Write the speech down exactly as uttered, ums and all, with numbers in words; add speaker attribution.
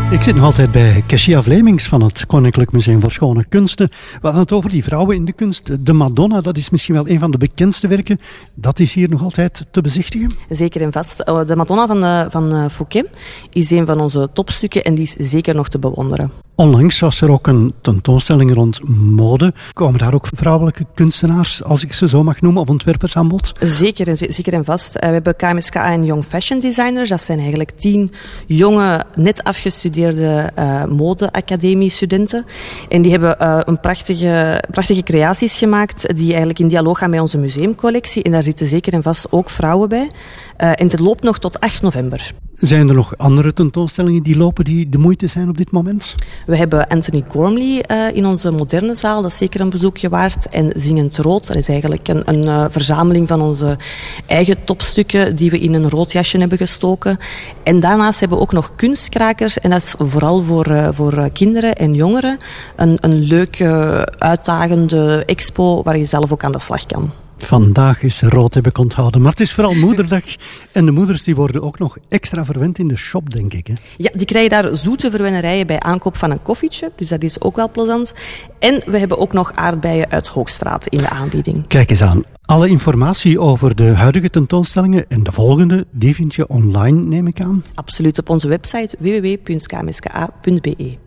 Speaker 1: Ik zit nog altijd bij Keshia Vlemings van het Koninklijk Museum voor Schone Kunsten. We hadden het over die vrouwen in de kunst. De Madonna, dat is misschien wel een van de bekendste werken. Dat is hier nog altijd te bezichtigen?
Speaker 2: Zeker en vast. De Madonna van, van Fouquet is een van onze topstukken en die is zeker nog te bewonderen.
Speaker 1: Onlangs was er ook een tentoonstelling rond mode. Komen daar ook vrouwelijke kunstenaars, als ik ze zo mag noemen, of ontwerpers aan bod?
Speaker 2: Zeker en, zeker en vast. We hebben K M S K A en Young Fashion Designers. Dat zijn eigenlijk tien jonge, net afgestudeerde uh, mode-academie-studenten. En die hebben uh, een prachtige, prachtige creaties gemaakt die eigenlijk in dialoog gaan met onze museumcollectie. En daar zitten zeker en vast ook vrouwen bij. Uh, en het loopt nog tot acht november.
Speaker 1: Zijn er nog andere tentoonstellingen die lopen die de moeite zijn op dit moment?
Speaker 2: We hebben Anthony Gormley uh, in onze moderne zaal. Dat is zeker een bezoekje waard. En Zingend Rood, dat is eigenlijk een, een uh, verzameling van onze eigen topstukken die we in een rood jasje hebben gestoken. En daarnaast hebben we ook nog Kunstkrakers. En dat is vooral voor, uh, voor kinderen en jongeren een, een leuke, uitdagende expo waar je zelf ook aan de slag kan.
Speaker 1: Vandaag is rood, heb ik onthouden. Maar het is vooral moederdag. En de moeders die worden ook nog extra verwend in de shop, denk ik. Hè?
Speaker 2: Ja, die krijgen daar zoete verwennerijen bij aankoop van een koffietje. Dus dat is ook wel plezant. En we hebben ook nog aardbeien uit Hoogstraat in de aanbieding.
Speaker 1: Kijk eens aan. Alle informatie over de huidige tentoonstellingen en de volgende, die vind je online, neem ik aan?
Speaker 2: Absoluut, op onze website w w w punt k m s k a punt b e.